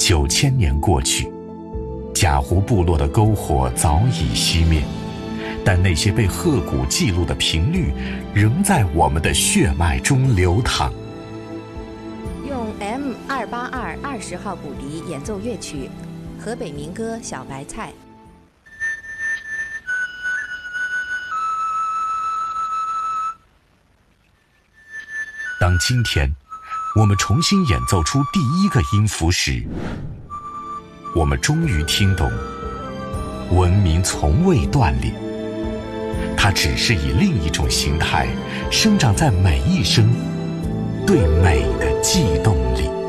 9000年过去，贾湖部落的篝火早已熄灭，但那些被鹤鼓记录的频率仍在我们的血脉中流淌。 用 M282 20号骨笛演奏乐曲，河北民歌《小白菜》。 当今天我们重新演奏出第一个音符时，我们终于听懂，文明从未断裂，它只是以另一种形态生长在每一声对美的悸动里。